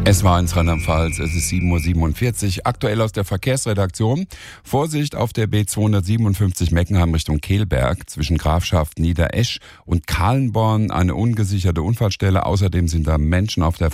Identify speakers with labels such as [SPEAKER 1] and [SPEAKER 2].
[SPEAKER 1] Es war in Rheinland-Pfalz, es ist 7:47 Uhr, aktuell aus der Verkehrsredaktion. Vorsicht auf der B257 Meckenheim Richtung Kehlberg, zwischen Grafschaft Niederesch und Kahlenborn, eine ungesicherte Unfallstelle. Außerdem sind da Menschen auf der